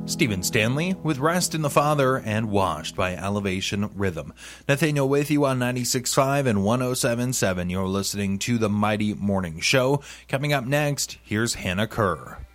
Stephen Stanley with Rest in the Father and Washed by Elevation Rhythm. Nathaniel with you on 96.5 and 107.7. You're listening to the Mighty Morning Show. Coming up next, here's Hannah Kerr.